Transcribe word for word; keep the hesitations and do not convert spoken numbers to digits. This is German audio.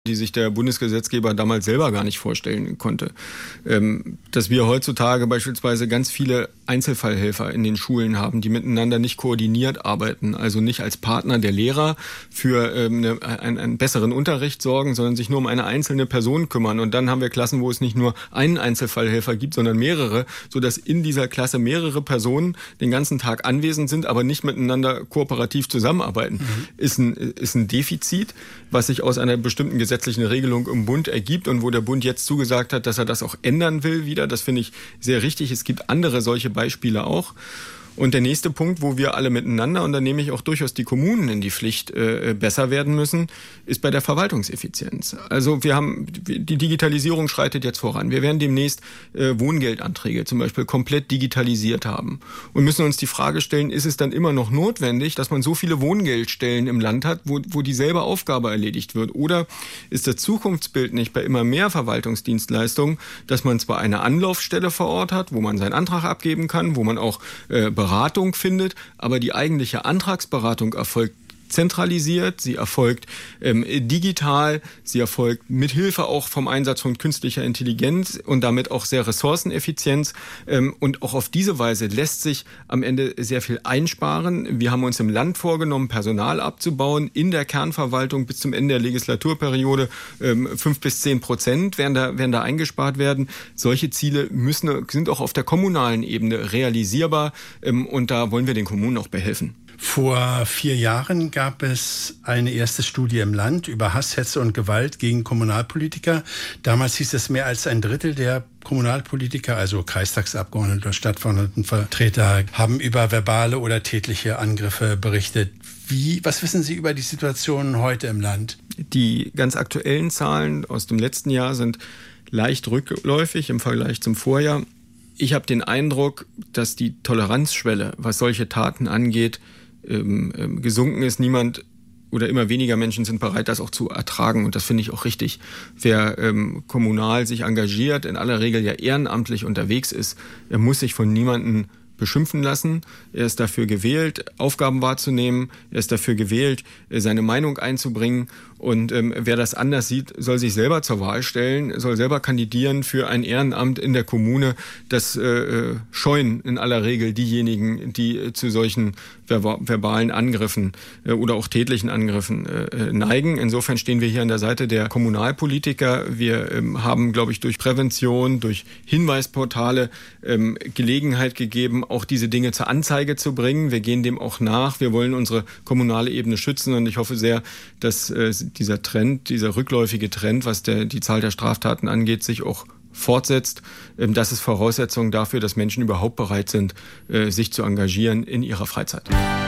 die sich der Bundesgesetzgeber damals selber gar nicht vorstellen konnte. Ähm, dass wir heutzutage beispielsweise ganz viele Einzelfallhelfer in den Schulen haben, die miteinander nicht koordiniert arbeiten, also nicht als Partner der Lehrer für ähm, eine, einen, einen besseren Unterricht sorgen, sondern sich nur um eine einzelne Person kümmern. Und dann haben wir Klassen, wo es nicht nur einen Einzelfallhelfer gibt, sondern mehrere, sodass in dieser Klasse mehrere Personen den ganzen Tag anwesend sind, aber nicht miteinander kooperativ zusammenarbeiten. Mhm. Ist ein, ist ein Defizit, was sich aus einer bestimmten gesetzlichen Regelung im Bund ergibt und wo der Bund jetzt zugesagt hat, dass er das auch ändern will wieder. Das finde ich sehr richtig. Es gibt andere solche Beispiele auch. Und der nächste Punkt, wo wir alle miteinander, und da nehme ich auch durchaus die Kommunen in die Pflicht, äh, besser werden müssen, ist bei der Verwaltungseffizienz. Also wir haben, die Digitalisierung schreitet jetzt voran. Wir werden demnächst äh, Wohngeldanträge zum Beispiel komplett digitalisiert haben und müssen uns die Frage stellen, ist es dann immer noch notwendig, dass man so viele Wohngeldstellen im Land hat, wo, wo dieselbe Aufgabe erledigt wird? Oder ist das Zukunftsbild nicht bei immer mehr Verwaltungsdienstleistungen, dass man zwar eine Anlaufstelle vor Ort hat, wo man seinen Antrag abgeben kann, wo man auch äh, Beratung findet, aber die eigentliche Antragsberatung erfolgt zentralisiert, sie erfolgt ähm, digital, sie erfolgt mit Hilfe auch vom Einsatz von künstlicher Intelligenz und damit auch sehr Ressourceneffizienz. Ähm, und auch auf diese Weise lässt sich am Ende sehr viel einsparen. Wir haben uns im Land vorgenommen, Personal abzubauen in der Kernverwaltung bis zum Ende der Legislaturperiode. Ähm, fünf bis zehn Prozent werden da, werden da eingespart werden. Solche Ziele müssen, sind auch auf der kommunalen Ebene realisierbar ähm, und da wollen wir den Kommunen auch behelfen. Vor vier Jahren gab es eine erste Studie im Land über Hass, Hetze und Gewalt gegen Kommunalpolitiker. Damals hieß es, mehr als ein Drittel der Kommunalpolitiker, also Kreistagsabgeordnete, Stadtverordnetenvertreter, haben über verbale oder tätliche Angriffe berichtet. Wie, was wissen Sie über die Situation heute im Land? Die ganz aktuellen Zahlen aus dem letzten Jahr sind leicht rückläufig im Vergleich zum Vorjahr. Ich habe den Eindruck, dass die Toleranzschwelle, was solche Taten angeht, ähm, ähm, gesunken ist. Niemand oder immer weniger Menschen sind bereit, das auch zu ertragen. Und das finde ich auch richtig. Wer ähm, kommunal sich engagiert, in aller Regel ja ehrenamtlich unterwegs ist, er muss sich von niemandem beschimpfen lassen. Er ist dafür gewählt, Aufgaben wahrzunehmen. Er ist dafür gewählt, seine Meinung einzubringen. Und ähm, wer das anders sieht, soll sich selber zur Wahl stellen, soll selber kandidieren für ein Ehrenamt in der Kommune. Das äh, scheuen in aller Regel diejenigen, die äh, zu solchen verba- verbalen Angriffen äh, oder auch tätlichen Angriffen äh, neigen. Insofern stehen wir hier an der Seite der Kommunalpolitiker. Wir ähm, haben, glaube ich, durch Prävention, durch Hinweisportale ähm, Gelegenheit gegeben, auch diese Dinge zur Anzeige zu bringen. Wir gehen dem auch nach. Wir wollen unsere kommunale Ebene schützen und ich hoffe sehr, dass äh, dieser Trend, dieser rückläufige Trend, was der, die Zahl der Straftaten angeht, sich auch fortsetzt. Ähm, das ist Voraussetzung dafür, dass Menschen überhaupt bereit sind, äh, sich zu engagieren in ihrer Freizeit.